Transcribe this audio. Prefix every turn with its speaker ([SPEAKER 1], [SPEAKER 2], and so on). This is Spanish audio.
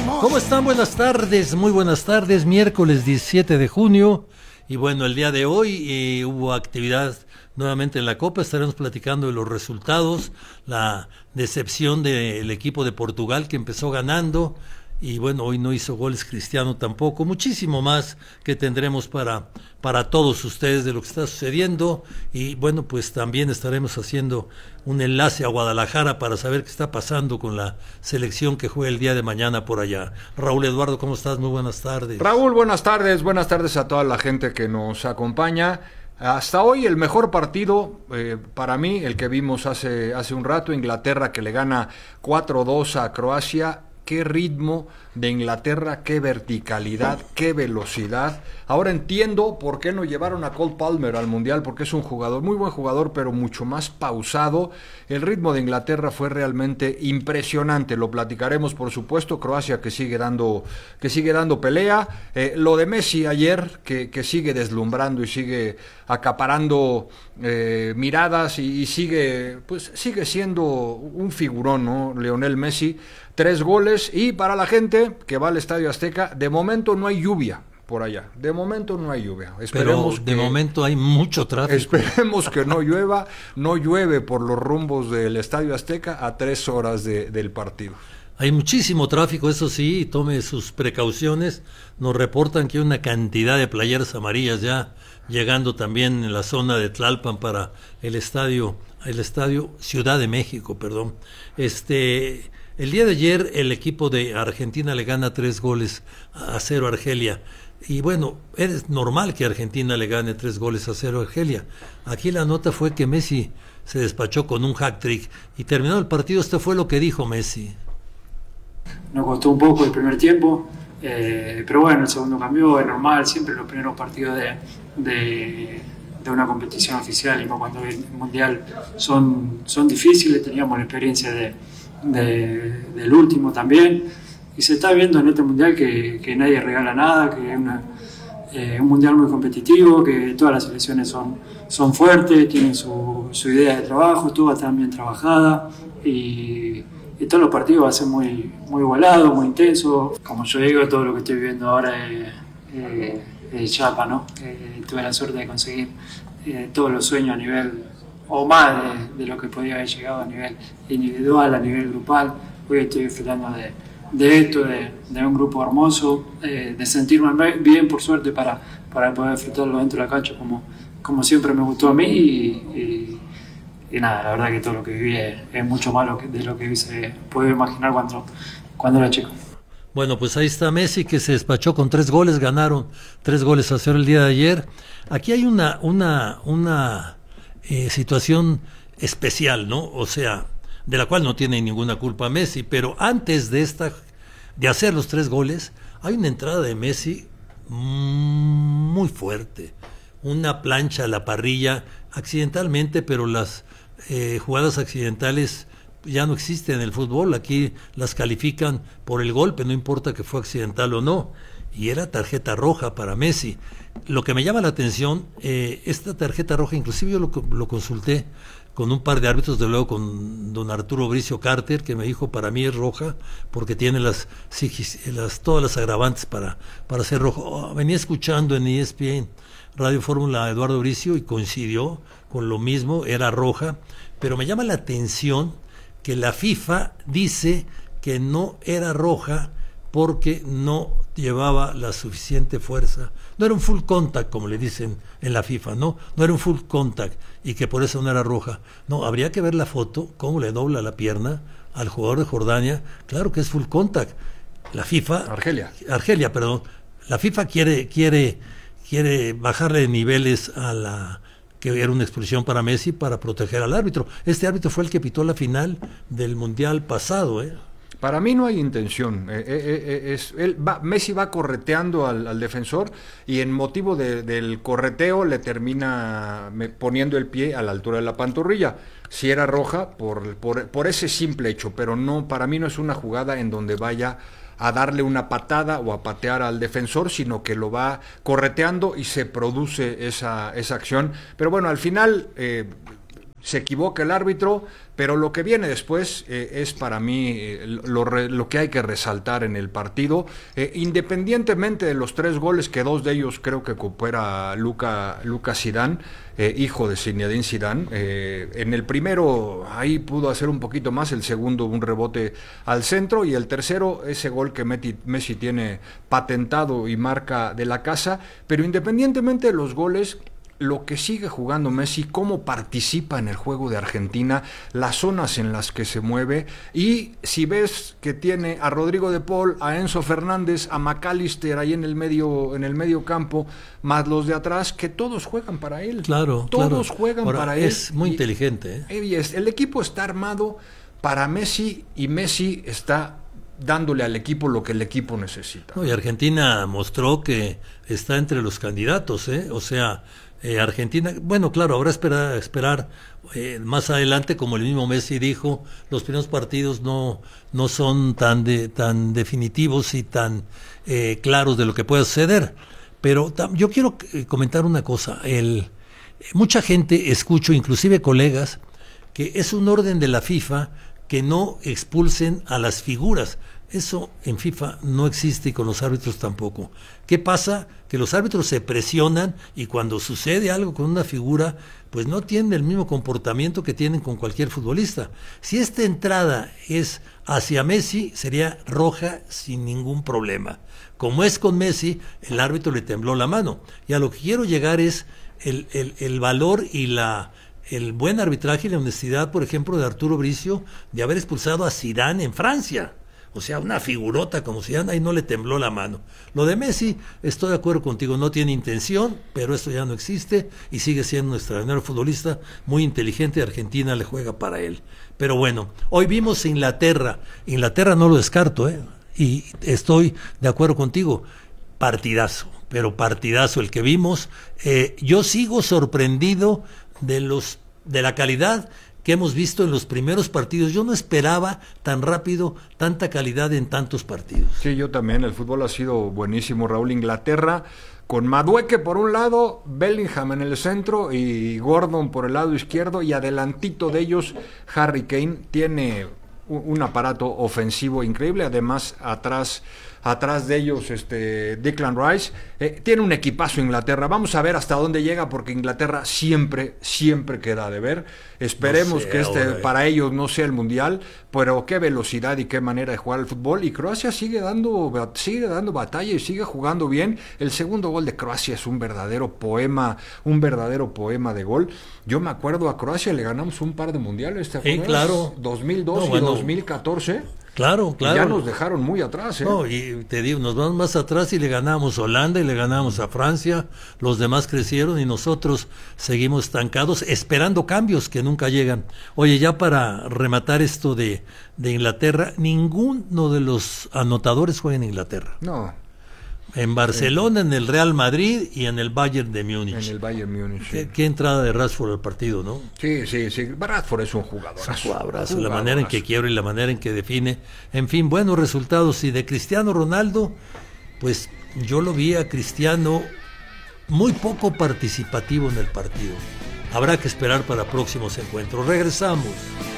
[SPEAKER 1] ¿Cómo están? Buenas tardes, muy buenas tardes, miércoles 17 de junio. Y bueno, el día de hoy hubo actividad nuevamente en la Copa. Estaremos platicando de los resultados, la decepción del equipo de Portugal que empezó ganando. Y bueno, hoy no hizo goles Cristiano tampoco. Muchísimo más que tendremos para todos ustedes de lo que está sucediendo. Y bueno, pues también estaremos haciendo un enlace a Guadalajara para saber qué está pasando con la selección que juega el día de mañana por allá. Raúl Eduardo, ¿cómo estás? Muy buenas tardes.
[SPEAKER 2] Raúl, buenas tardes a toda la gente que nos acompaña. Hasta hoy el mejor partido para mí, el que vimos hace un rato, Inglaterra que le gana 4-2 a Croacia. Qué ritmo de Inglaterra, qué verticalidad, qué velocidad. Ahora entiendo por qué no llevaron a Cole Palmer al Mundial, porque es un jugador, muy buen jugador, pero mucho más pausado. El ritmo de Inglaterra fue realmente impresionante. Lo platicaremos, por supuesto. Croacia que sigue dando pelea. Lo de Messi ayer, que sigue deslumbrando y sigue acaparando miradas y sigue siendo un figurón, ¿no? Lionel Messi. 3 goles, y para la gente que va al Estadio Azteca, de momento no hay lluvia por allá. De momento no hay lluvia.
[SPEAKER 1] Pero de momento hay mucho tráfico.
[SPEAKER 2] Esperemos que no llueva. No llueve por los rumbos del Estadio Azteca a 3 horas del partido.
[SPEAKER 1] Hay muchísimo tráfico, eso sí, y tome sus precauciones. Nos reportan que hay una cantidad de playeras amarillas ya llegando también en la zona de Tlalpan para el estadio Ciudad de México, perdón. El día de ayer el equipo de Argentina le gana 3-0 a Argelia. Y bueno, es normal que Argentina le gane 3-0 a Argelia. Aquí la nota fue que Messi se despachó con un hat-trick. Y terminado el partido, esto fue lo que dijo Messi.
[SPEAKER 3] Nos costó un poco el primer tiempo, pero bueno, el segundo cambió, es normal. Siempre los primeros partidos de una competición oficial y cuando el Mundial son difíciles. Teníamos la experiencia del último también, y se está viendo en este mundial que nadie regala nada, que es un mundial muy competitivo, que todas las selecciones son fuertes, tienen su idea de trabajo, todo va a estar bien trabajada, y todos los partidos va a ser muy, muy igualado, muy intenso. Como yo digo, todo lo que estoy viviendo ahora es chapa, ¿no? Tuve la suerte de conseguir todos los sueños a nivel, o más de lo que podía haber llegado a nivel individual, a nivel grupal. Hoy estoy disfrutando de esto, de un grupo hermoso, de sentirme bien, por suerte, para poder disfrutarlo dentro de la cancha como siempre me gustó a mí, y nada, la verdad que todo lo que viví es mucho más de lo que se puede imaginar cuando era chico.
[SPEAKER 1] Bueno, pues ahí está Messi, que se despachó con 3 goles, ganaron 3-0 el día de ayer. Aquí hay una situación especial, ¿no? O sea, de la cual no tiene ninguna culpa Messi, pero antes de hacer los 3 goles, hay una entrada de Messi muy fuerte, una plancha a la parrilla, accidentalmente, pero las jugadas accidentales ya no existen en el fútbol. Aquí las califican por el golpe, no importa que fue accidental o no, y era tarjeta roja para Messi. Lo que me llama la atención, esta tarjeta roja, inclusive yo lo consulté con un par de árbitros, de luego con don Arturo Bricio Carter, que me dijo, para mí es roja, porque tiene todas las agravantes para ser rojo. Venía escuchando en ESPN Radio Fórmula a Eduardo Bricio y coincidió con lo mismo, era roja, pero me llama la atención que la FIFA dice que no era roja porque no llevaba la suficiente fuerza. No era un full contact, como le dicen en la FIFA, no era un full contact, y que por eso no era roja. No, habría que ver la foto, cómo le dobla la pierna al jugador de Jordania. Claro que es full contact. La FIFA... Argelia, perdón. La FIFA quiere bajarle niveles a que era una expulsión para Messi para proteger al árbitro. Este árbitro fue el que pitó la final del Mundial pasado,
[SPEAKER 2] Para mí no hay intención. Messi va correteando al defensor, y en motivo del correteo le termina poniendo el pie a la altura de la pantorrilla. Si era roja por ese simple hecho, pero no, para mí no es una jugada en donde vaya a darle una patada o a patear al defensor, sino que lo va correteando y se produce esa acción. Pero bueno, al final se equivoca el árbitro, pero lo que viene después es para mí lo que hay que resaltar en el partido, independientemente de los 3 goles, que 2 de ellos creo que coopera Luka Zidane, hijo de Zinedine Zidane. En el primero ahí pudo hacer un poquito más, el segundo un rebote al centro, y el tercero ese gol que Messi tiene patentado y marca de la casa. Pero independientemente de los goles, lo que sigue jugando Messi, cómo participa en el juego de Argentina, las zonas en las que se mueve, y si ves que tiene a Rodrigo de Paul, a Enzo Fernández, a McAllister ahí en el medio campo, más los de atrás, que todos juegan para él.
[SPEAKER 1] Claro,
[SPEAKER 2] todos
[SPEAKER 1] claro.
[SPEAKER 2] juegan
[SPEAKER 1] Ahora,
[SPEAKER 2] para él.
[SPEAKER 1] Es muy inteligente.
[SPEAKER 2] El equipo está armado para Messi, y Messi está dándole al equipo lo que el equipo necesita.
[SPEAKER 1] No, y Argentina mostró que está entre los candidatos, o sea, Argentina, bueno, claro, habrá esperar más adelante, como el mismo Messi dijo, los primeros partidos no son tan definitivos y tan claros de lo que pueda suceder. Pero yo quiero comentar una cosa. Mucha gente, escucho, inclusive colegas, que es un orden de la FIFA que no expulsen a las figuras. Eso en FIFA no existe, y con los árbitros tampoco. ¿Qué pasa? Que los árbitros se presionan, y cuando sucede algo con una figura, pues no tienen el mismo comportamiento que tienen con cualquier futbolista. Si esta entrada es hacia Messi, sería roja sin ningún problema. Como es con Messi, el árbitro le tembló la mano. Y a lo que quiero llegar es el valor y el buen arbitraje y la honestidad, por ejemplo, de Arturo Bricio, de haber expulsado a Zidane en Francia. O sea, una figurota como Zidane, ahí no le tembló la mano. Lo de Messi, estoy de acuerdo contigo, no tiene intención, pero esto ya no existe, y sigue siendo un extraordinario futbolista, muy inteligente. Argentina le juega para él. Pero bueno, hoy vimos Inglaterra no lo descarto, y estoy de acuerdo contigo, partidazo, pero partidazo el que vimos. Yo sigo sorprendido de la calidad que hemos visto en los primeros partidos. Yo no esperaba tan rápido tanta calidad en tantos partidos.
[SPEAKER 2] Sí, yo también. El fútbol ha sido buenísimo, Raúl. Inglaterra con Madueke por un lado, Bellingham en el centro y Gordon por el lado izquierdo, y adelantito de ellos Harry Kane. Tiene un aparato ofensivo increíble. Además, atrás de ellos Declan Rice. Tiene un equipazo Inglaterra. Vamos a ver hasta dónde llega, porque Inglaterra siempre queda de ver. Esperemos que para ellos no sea el Mundial, pero qué velocidad y qué manera de jugar al fútbol. Y Croacia sigue dando batalla y sigue jugando bien. El segundo gol de Croacia es un verdadero poema de gol. Yo me acuerdo, a Croacia le ganamos un par de mundiales, ¿te acuerdas?
[SPEAKER 1] Claro.
[SPEAKER 2] 2002 y 2014.
[SPEAKER 1] Claro.
[SPEAKER 2] Y ya nos dejaron muy atrás.
[SPEAKER 1] No, y te digo, nos vamos más atrás y le ganamos a Holanda y le ganamos a Francia. Los demás crecieron y nosotros seguimos estancados, esperando cambios que nunca llegan. Oye, ya para rematar esto de Inglaterra, ninguno de los anotadores juega en Inglaterra.
[SPEAKER 2] No.
[SPEAKER 1] En Barcelona, en el Real Madrid y en el Bayern de Múnich.
[SPEAKER 2] En el Bayern Múnich, sí.
[SPEAKER 1] Qué entrada de Rashford al partido, ¿no?
[SPEAKER 2] Sí. Rashford es un jugador.
[SPEAKER 1] La manera en que quiebra y la manera en que define. En fin, buenos resultados. Y de Cristiano Ronaldo, pues yo lo vi a Cristiano muy poco participativo en el partido. Habrá que esperar para próximos encuentros. Regresamos.